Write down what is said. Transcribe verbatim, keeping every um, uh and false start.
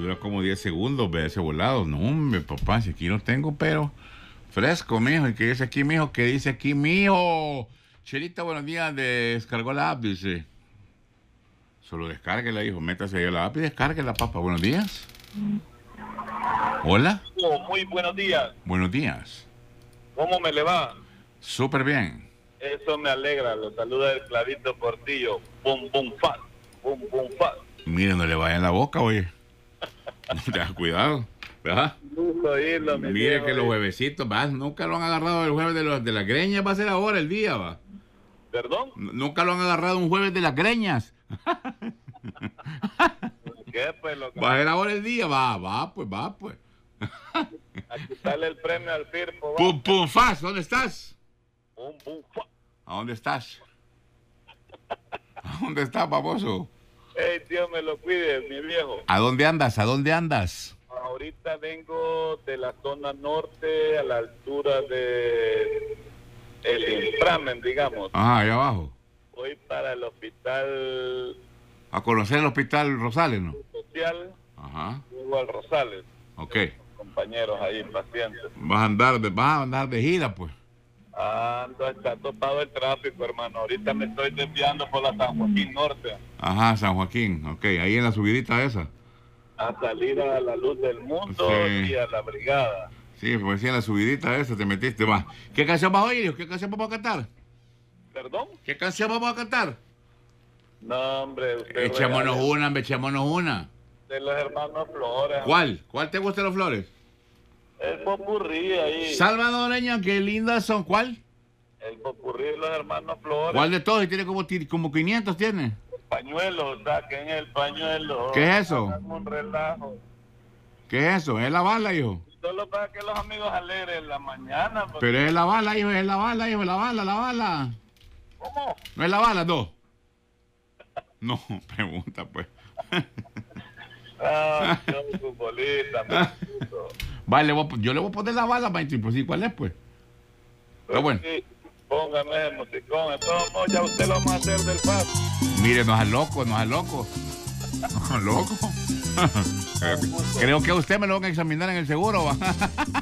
dura como diez segundos, ve ese volado. No, hombre, papá, si aquí no tengo, pero fresco, mijo. ¿Y qué dice aquí, mijo? ¿Qué dice aquí, mijo? Chelita, buenos días, descargó la app, dice. Solo descárguela, hijo. Métase ahí a la app y descárguela, papá. Buenos días. Hola. Oh, muy buenos días. Buenos días. ¿Cómo me le va? Súper bien. Eso me alegra. Lo saluda el Clavito Portillo. Bum, bum, fat. Bum, bum, fat. Mire, no le vaya en la boca, oye. Tenga cuidado, ¿verdad? Gusto oírlo, mi Mire viejo, que los y- juevesitos, va, nunca lo han agarrado el jueves de, los, de las greñas, va a ser ahora el día, va. ¿Perdón? N- Nunca lo han agarrado un jueves de las greñas. ¿Qué, pues, lo que... Va a ser ahora el día, va, va, pues, va, pues. Aquí sale el premio al Firpo. va. Pum, pum, faz, ¿dónde estás? Bum, bum, fat. ¿A dónde estás? ¿A dónde estás, baboso? Ey, Dios me lo cuide, mi viejo. ¿A dónde andas? ¿A dónde andas? Ahorita vengo de la zona norte a la altura de el Inframen, digamos. Ah, allá abajo. Voy para el hospital A conocer el hospital Rosales, ¿no? social, Ajá, luego al Rosales. ok. Compañeros ahí, pacientes. Vas a andar de, vas a andar de gira, pues. Ando, está topado el tráfico, hermano. Ahorita me estoy desviando por la San Joaquín Norte Ajá, San Joaquín, ok. Ahí en la subidita esa. a salir a la luz del mundo Sí. y a la brigada. Sí, pues sí, en la subidita esa te metiste, va. ¿Qué canción vas a oír? ¿Qué canción vamos a cantar? ¿Perdón? ¿Qué canción vamos a cantar? No, hombre. Usted Echémonos regale una, hombre, echémonos una. de los hermanos Flores. ¿Cuál? ¿Cuál te gusta de los flores? El popurrí ahí. Salvadoreña, qué lindas son. ¿Cuál? El popurrí de los hermanos Flores. ¿Cuál de todos? Y tiene como, ti- como quinientos, tiene. Pañuelo, saquen el pañuelo. ¿Qué es eso? Hagan un relajo. ¿Qué es eso? Es la bala, hijo. Solo para que los amigos alegren en la mañana. porque- Pero es la bala, hijo, es la bala, hijo, la bala, la bala. ¿Cómo? ¿No es la bala, no? No, pregunta, pues. Ah, yo futbolista, me gusto. Vale, voy a po- yo le voy a poner la bala, maestro, pues sí, ¿cuál es, pues? Está bueno. Sí, póngame el musicón. De todos modos, ya usted lo vamos a hacer del paso. Mire, no es loco, no es loco. No es loco. Creo que a usted me lo van a examinar en el seguro, va.